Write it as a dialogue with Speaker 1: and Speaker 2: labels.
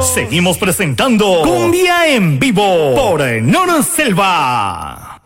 Speaker 1: Seguimos presentando Cumbia en vivo por Noro Selva.